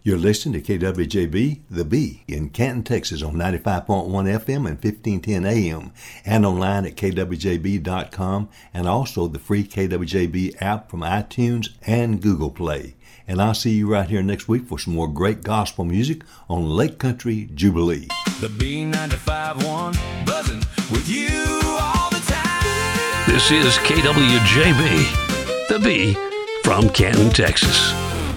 You're listening to KWJB, The Bee, in Canton, Texas on 95.1 FM and 1510 AM, and online at kwjb.com, and also the free KWJB app from iTunes and Google Play. And I'll see you right here next week for some more great gospel music on Lake Country Jubilee. The B95.1, buzzing with you all the time. This is KWJB, The Bee, from Canton, Texas.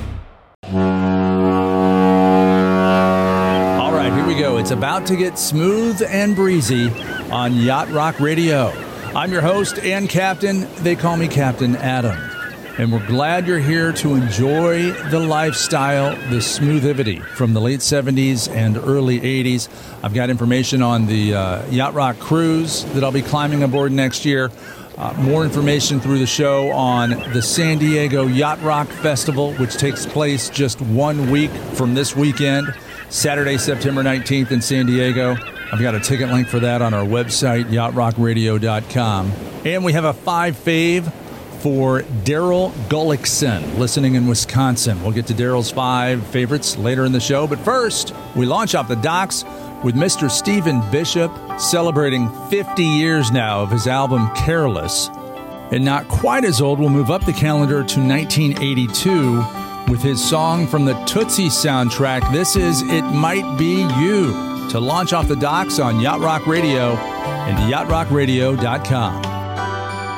Here we go. It's about to get smooth and breezy on Yacht Rock Radio. I'm your host and captain. They call me Captain Adam. And we're glad you're here to enjoy the lifestyle, the smoothivity from the late 70s and early 80s. I've got information on the Yacht Rock cruise that I'll be climbing aboard next year. More information through the show on the San Diego Yacht Rock Festival, which takes place just 1 week from this weekend. Saturday, September 19th in San Diego. I've got a ticket link for that on our website, yachtrockradio.com. And we have a 5 fave for Daryl Gullickson, listening in Wisconsin. We'll get to Daryl's 5 favorites later in the show. But first, we launch off the docks with Mr. Stephen Bishop, celebrating 50 years now of his album Careless. And not quite as old, we'll move up the calendar to 1982 with his song from the Tootsie soundtrack. This is It Might Be You, to launch off the docks on Yacht Rock Radio and yachtrockradio.com.